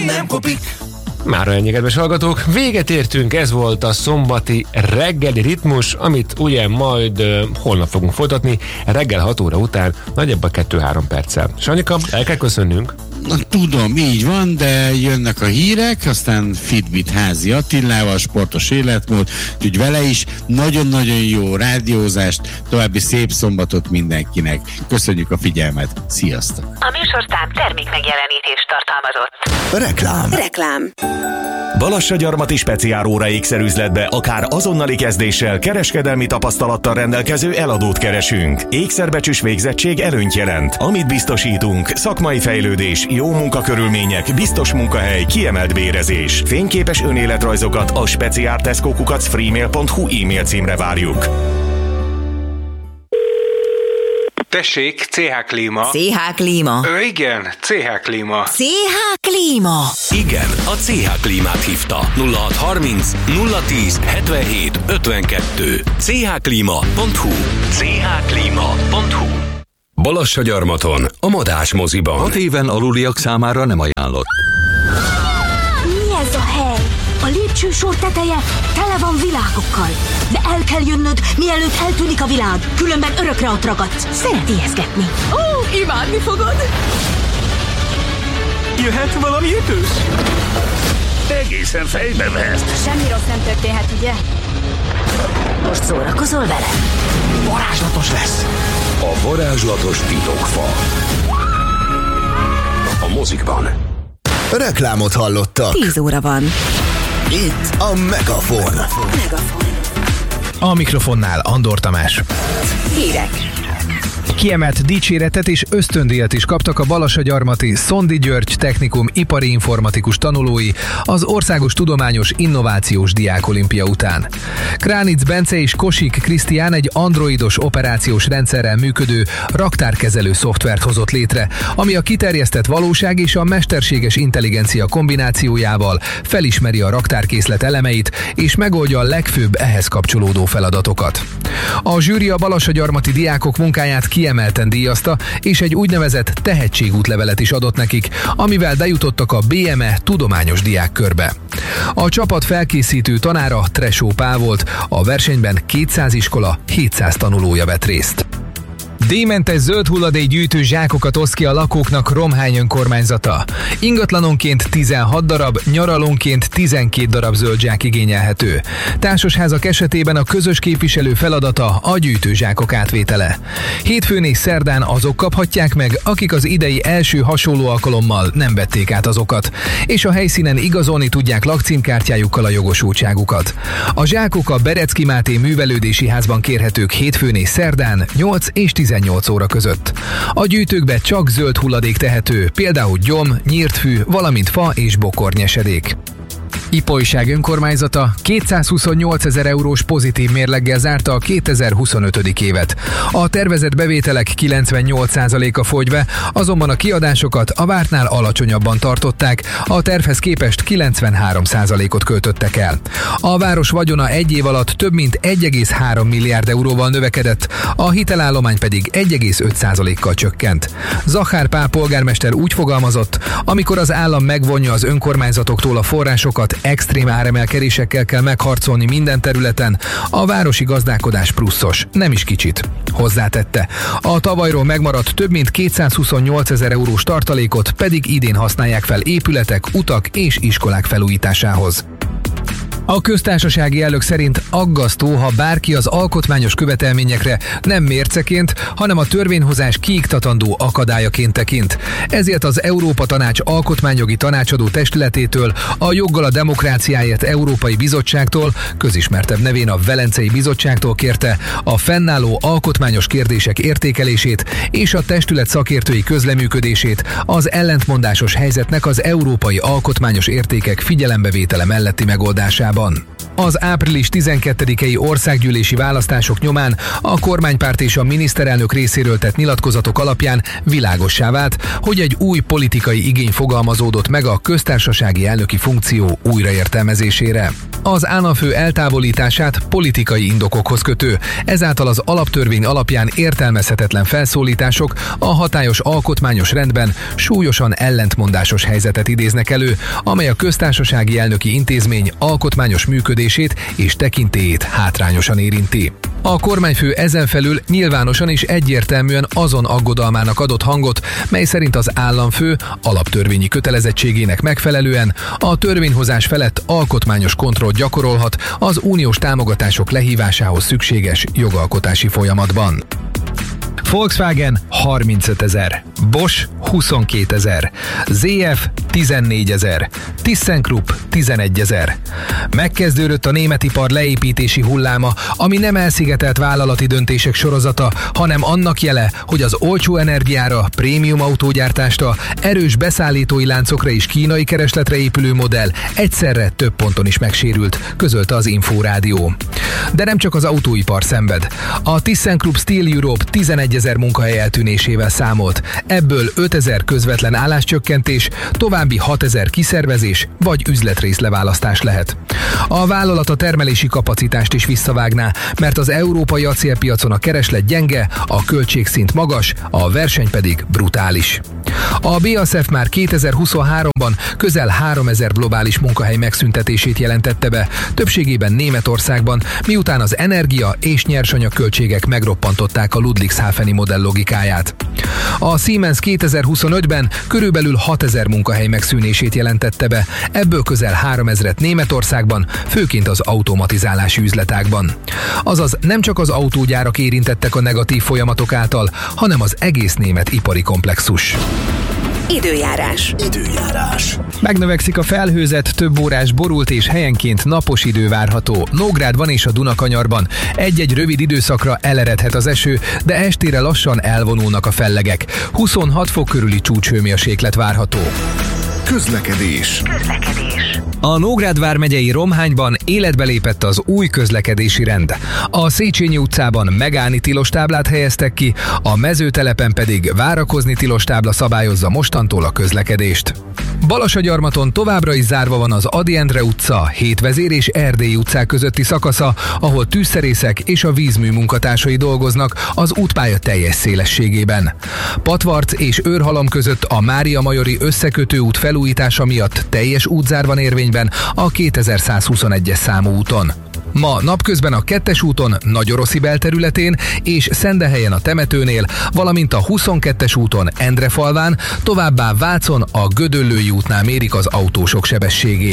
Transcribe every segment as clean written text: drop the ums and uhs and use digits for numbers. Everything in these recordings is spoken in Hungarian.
nem kopik. Már ennyi, kedves hallgatók, véget értünk, ez volt a szombati reggeli ritmus, amit ugye majd holnap fogunk folytatni, reggel 6 óra után, nagyjából 2-3 perccel. Sanyika, el kell köszönnünk. Na, tudom, így van, de jönnek a hírek, aztán Fitbit Házi Attilával, sportos életmód, úgyhogy vele is nagyon-nagyon jó rádiózást, további szép szombatot mindenkinek. Köszönjük a figyelmet, sziasztok! A műsorszám termékmegjelenítést tartalmazott. Reklám. Balassagyarmati speciáróra ékszerüzletbe akár azonnali kezdéssel, kereskedelmi tapasztalattal rendelkező eladót keresünk. Ékszerbecsüs végzettség előnyt jelent. Amit biztosítunk, szakmai fejlődés, jó munkakörülmények, biztos munkahely, kiemelt bérezés. Fényképes önéletrajzokat a speciartesco@freemail.hu e-mail címre várjuk. Tessék, CH Klíma. CH Klíma. Igen, CH Klíma. CH Klíma. Igen, a CH Klímát hívta. 0630 010 77 52. chklima.hu. chklima.hu. Balassagyarmaton, a Madás moziban. 6 éven aluliak számára nem ajánlott. Mi ez a hely? A lépcsősor teteje tele van világokkal. De el kell jönnöd, mielőtt eltűnik a világ. Különben örökre ott ragadsz. Szeret ijeszgetni. Ó, imádni fogod. Jöhet valami ütős? Egészen fejbe vesz. Semmi rossz nem történhet, ugye? Most szórakozol vele? Varázslatos lesz. A varázslatos titokfa. A mozikban. Reklámot hallottak. 10 óra van. Itt a Megafon. A mikrofonnál Andor Tamás. Hírek. Kiemelt dicséretet és ösztöndíjat is kaptak a Balassagyarmati Szondi György Technikum ipari informatikus tanulói az Országos Tudományos Innovációs Diákolimpia után. Kránic Bence és Kosik Krisztián egy androidos operációs rendszerrel működő raktárkezelő szoftvert hozott létre, ami a kiterjesztett valóság és a mesterséges intelligencia kombinációjával felismeri a raktárkészlet elemeit és megoldja a legfőbb ehhez kapcsolódó feladatokat. A zsűri a balassagyarmati diákok munkáját kiemelten díjazta, és egy úgynevezett tehetségútlevelet is adott nekik, amivel bejutottak a BME tudományos diákkörbe. A csapat felkészítő tanára Tresó Pál volt, a versenyben 200 iskola, 700 tanulója vett részt. D-mentes zöld hulladékgyűjtő zsákokat oszt ki a lakóknak Romhány önkormányzata. Ingatlanonként 16 darab, nyaralónként 12 darab zöld zsák igényelhető. Társasházak esetében a közös képviselő feladata a gyűjtőzsákok átvétele. Hétfőn és szerdán azok kaphatják meg, akik az idei első hasonló alkalommal nem vették át azokat, és a helyszínen igazolni tudják lakcímkártyájukkal a jogosultságukat. A zsákok a Berecki Máté művelődési házban kérhetők hétfőn és szerdán 8 és 18 óra között. A gyűjtőkbe csak zöld hulladék tehető, például gyom, nyírt fű, valamint fa és bokornyesedék. Ipolyság önkormányzata 228 000 eurós pozitív mérleggel zárta a 2025. évet. A tervezett bevételek 98%-a fogy be, azonban a kiadásokat a vártnál alacsonyabban tartották, a tervhez képest 93%-ot költöttek el. A város vagyona egy év alatt több mint 1,3 milliárd euróval növekedett, a hitelállomány pedig 1,5%-kal csökkent. Zachár Pál polgármester úgy fogalmazott, amikor az állam megvonja az önkormányzatoktól a forrásokat, extrém áremelkedésekkel kell megharcolni minden területen, a városi gazdálkodás pluszos, nem is kicsit. Hozzátette. A tavalyról megmaradt több mint 228 000 eurós tartalékot pedig idén használják fel épületek, utak és iskolák felújításához. A köztársasági elnök szerint aggasztó, ha bárki az alkotmányos követelményekre nem mérceként, hanem a törvényhozás kiiktatandó akadályaként tekint. Ezért az Európa Tanács alkotmányjogi tanácsadó testületétől, a Joggal a Demokráciáért Európai Bizottságtól, közismertebb nevén a Velencei Bizottságtól kérte a fennálló alkotmányos kérdések értékelését és a testület szakértői közleműködését az ellentmondásos helyzetnek az európai alkotmányos értékek figyelembevétele melletti megoldásában. Az április 12-i országgyűlési választások nyomán a kormánypárt és a miniszterelnök részéről tett nyilatkozatok alapján világossá vált, hogy egy új politikai igény fogalmazódott meg a köztársasági elnöki funkció újraértelmezésére. Az államfő eltávolítását politikai indokokhoz kötő, ezáltal az alaptörvény alapján értelmezhetetlen felszólítások a hatályos alkotmányos rendben súlyosan ellentmondásos helyzetet idéznek elő, amely a köztársasági elnöki intézmény alkotmányos működését és tekintélyét hátrányosan érinti. A kormányfő ezen felül nyilvánosan és egyértelműen azon aggodalmának adott hangot, mely szerint az államfő alaptörvényi kötelezettségének megfelelően a törvényhozás felett alkotmányos kontrollt gyakorolhat az uniós támogatások lehívásához szükséges jogalkotási folyamatban. Volkswagen 35 000, Bosch 22 000, ZF 14 000, ThyssenKrupp 11 000. Megkezdődött a német ipar leépítési hulláma, ami nem elszigetelt vállalati döntések sorozata, hanem annak jele, hogy az olcsó energiára, prémium autógyártásra, erős beszállítói láncokra és kínai keresletre épülő modell egyszerre több ponton is megsérült, közölte az Inforádió. De nem csak az autóipar szenved. A ThyssenKrupp Steel Europe 11 000 munkahely eltűnésével számolt, ebből 5 000 közvetlen álláscsökkentés, további 6 000 kiszervezés vagy üzletrészleválasztás lehet. A vállalat a termelési kapacitást is visszavágná, mert az európai acélpiacon a kereslet gyenge, a költségszint magas, a verseny pedig brutális. A BASF már 2023-ban közel 3000 globális munkahely megszüntetését jelentette be, többségében Németországban, miután az energia és nyersanyag költségek megroppantották a Ludwigshafeni modell logikáját. A Siemens 2025-ben körülbelül 6000 munkahely megszűnését jelentette be, ebből közel 3000-et Németországban, főként az automatizálási üzletágban. Azaz nem csak az autógyárak érintettek a negatív folyamatok által, hanem az egész német ipari komplexus. Időjárás. Megnövekszik a felhőzet, több órás borult és helyenként napos idő várható. Nógrádban és a Dunakanyarban egy-egy rövid időszakra eleredhet az eső, de estére lassan elvonulnak a fellegek. 26 fok körüli csúcshőmérséklet várható. Közlekedés. A Nógrád vármegyei Romhányban életbe lépett az új közlekedési rend. A Széchenyi utcában megállni tilos táblát helyeztek ki, a Mezőtelepen pedig várakozni tilos tábla szabályozza mostantól a közlekedést. Balasagyarmaton továbbra is zárva van az Ady Endre utca, Hétvezér és Erdélyi utcák közötti szakasza, ahol tűzszerészek és a vízmű munkatársai dolgoznak az útpálya teljes szélességében. Patvarc és Őrhalom között a Mária Majori összekötő út felújítása miatt teljes útzár van érvényben a 2121-es számú úton. Ma napközben a 2-es úton Nagyoroszi belterületén és Szendehelyen a temetőnél, valamint a 22-es úton Endrefalván, továbbá Vácon a Gödöllői útnál mérik az autósok sebességét.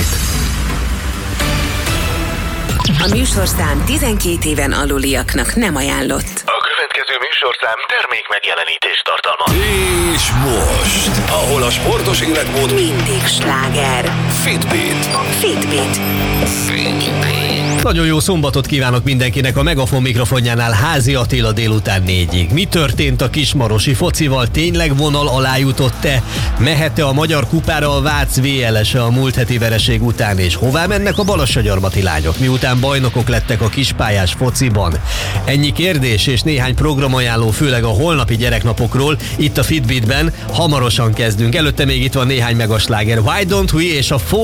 A műsorszám 12 éven aluliaknak nem ajánlott. A következő műsorszám termék megjelenítést tartalmaz. És most, ahol a sportos életmód mindig sláger. Fitbit. Nagyon jó szombatot kívánok mindenkinek a Megafon mikrofonjánál, Házi Attila délután 4-ig. Mi történt a kismarosi focival? Tényleg vonal alá jutott-e? Mehet-e a Magyar Kupára a Vác VLS-e a múlt heti vereség után? És hová mennek a balassagyarmati lányok, miután bajnokok lettek a kispályás fociban? Ennyi kérdés és néhány programajánló, főleg a holnapi gyereknapokról itt a Fitbitben. Hamarosan kezdünk. Előtte még itt van néhány megasláger. Why Don't We és a